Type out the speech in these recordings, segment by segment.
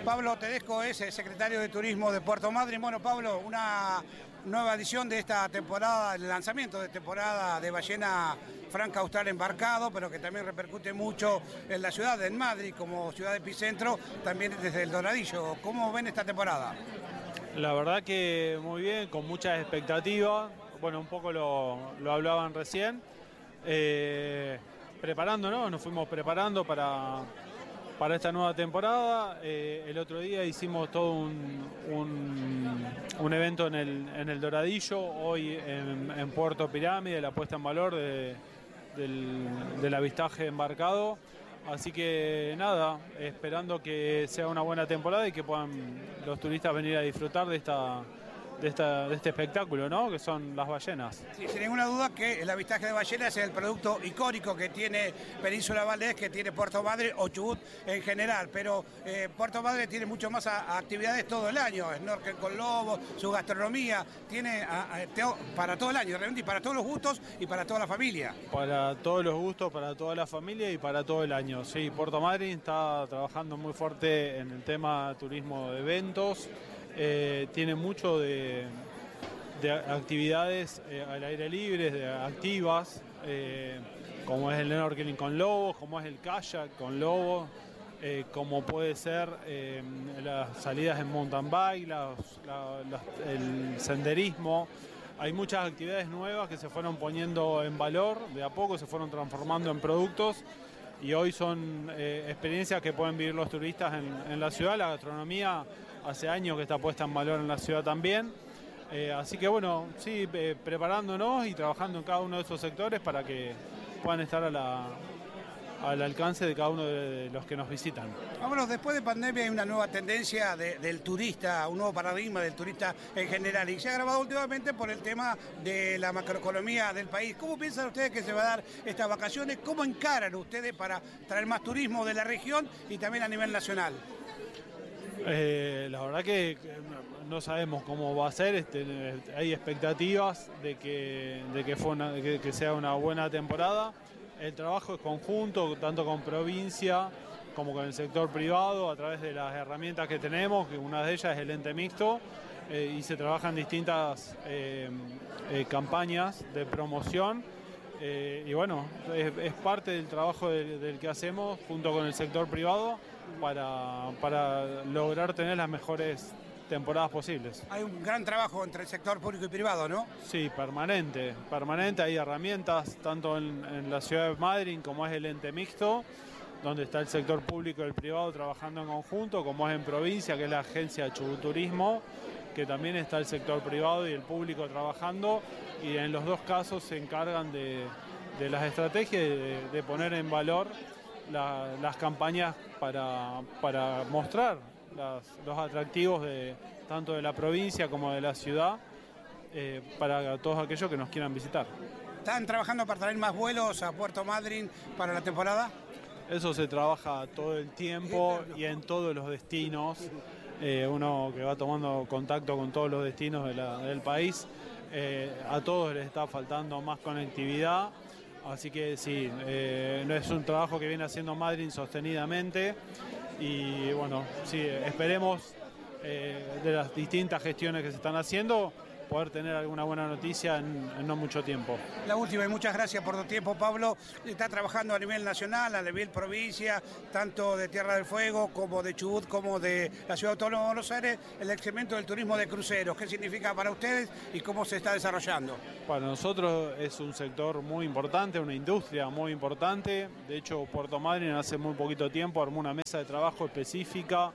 Pablo Tedesco es el secretario de Turismo de Puerto Madryn. Bueno, Pablo, una nueva edición de esta temporada, el lanzamiento de temporada de ballena franca austral embarcado, pero que también repercute mucho en la ciudad de Madrid como ciudad epicentro, también desde el Doradillo. ¿Cómo ven esta temporada? La verdad que muy bien, con muchas expectativas. Bueno, un poco lo hablaban recién. Preparándonos, nos fuimos preparando para esta nueva temporada. El otro día hicimos todo un evento en el Doradillo, hoy en Puerto Pirámide, la puesta en valor del avistaje embarcado. Así que nada, esperando que sea una buena temporada y que puedan los turistas venir a disfrutar de este espectáculo, ¿no? Que son las ballenas. Sí, sin ninguna duda que el avistaje de ballenas es el producto icónico que tiene Península Valdés, que tiene Puerto Madryn o Chubut en general, pero Puerto Madryn tiene mucho más actividades todo el año, snorkel con lobos, su gastronomía, tiene para todo el año, realmente, y para todos los gustos y para toda la familia. Para todos los gustos, para toda la familia y para todo el año. Sí, Puerto Madryn está trabajando muy fuerte en el tema turismo de eventos. Tiene mucho de actividades al aire libre, activas, como es el snorkeling con lobos, como es el kayak con lobos, como puede ser las salidas en mountain bike, el senderismo. Hay muchas actividades nuevas que se fueron poniendo en valor, de a poco se fueron transformando en productos. Y hoy son experiencias que pueden vivir los turistas en la ciudad. La gastronomía hace años que está puesta en valor en la ciudad también. Así que bueno, sí, preparándonos y trabajando en cada uno de esos sectores para que puedan estar al alcance de cada uno de los que nos visitan. Vámonos, después de pandemia hay una nueva tendencia del turista, un nuevo paradigma del turista en general, y se ha agravado últimamente por el tema de la macroeconomía del país. ¿Cómo piensan ustedes que se va a dar estas vacaciones? ¿Cómo encaran ustedes para traer más turismo de la región y también a nivel nacional? La verdad que no sabemos cómo va a ser. Hay expectativas de que sea una buena temporada. El trabajo es conjunto, tanto con provincia como con el sector privado, a través de las herramientas que tenemos, que una de ellas es el ente mixto, y se trabajan distintas campañas de promoción. Y bueno, es parte del trabajo del que hacemos junto con el sector privado para lograr tener las mejores temporadas posibles. Hay un gran trabajo entre el sector público y privado, ¿no? Sí, permanente. Hay herramientas tanto en la ciudad de Madrid como es el ente mixto, donde está el sector público y el privado trabajando en conjunto, como es en provincia, que es la agencia de Chubut Turismo, que también está el sector privado y el público trabajando, y en los dos casos se encargan de las estrategias de poner en valor las campañas para mostrar los atractivos tanto de la provincia como de la ciudad, para todos aquellos que nos quieran visitar. ¿Están trabajando para traer más vuelos a Puerto Madryn para la temporada? Eso se trabaja todo el tiempo y en todos los destinos. Uno que va tomando contacto con todos los destinos del país, a todos les está faltando más conectividad. Así que sí, no es un trabajo que viene haciendo Madryn sostenidamente. Y bueno, sí, esperemos de las distintas gestiones que se están haciendo poder tener alguna buena noticia en no mucho tiempo. La última, y muchas gracias por tu tiempo, Pablo. Está trabajando a nivel nacional, a nivel provincia, tanto de Tierra del Fuego como de Chubut, como de la Ciudad Autónoma de Buenos Aires, el excremento del turismo de cruceros. ¿Qué significa para ustedes y cómo se está desarrollando? Para nosotros es un sector muy importante, una industria muy importante. De hecho, Puerto Madryn hace muy poquito tiempo armó una mesa de trabajo específica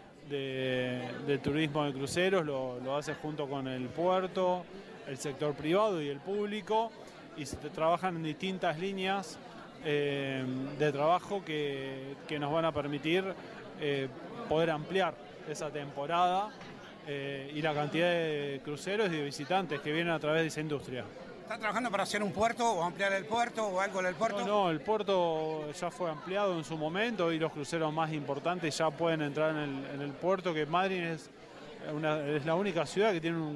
de turismo de cruceros, lo hace junto con el puerto, el sector privado y el público, y se trabajan en distintas líneas de trabajo que nos van a permitir poder ampliar esa temporada y la cantidad de cruceros y de visitantes que vienen a través de esa industria. ¿Están trabajando para hacer un puerto o ampliar el puerto o algo del puerto? No, el puerto ya fue ampliado en su momento y los cruceros más importantes ya pueden entrar en el puerto, que Madryn es la única ciudad que tiene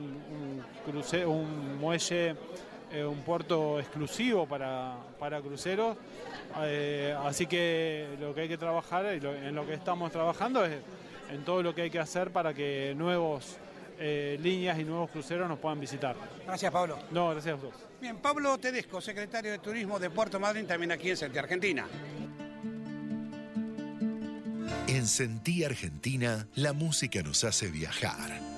un muelle, un puerto exclusivo para cruceros. Así que lo que hay que trabajar y en lo que estamos trabajando es en todo lo que hay que hacer para que nuevos líneas y nuevos cruceros nos puedan visitar. Gracias, Pablo. No, gracias a vos. Bien, Pablo Tedesco, secretario de Turismo de Puerto Madryn, también aquí en Sentí Argentina. En Sentí Argentina, la música nos hace viajar.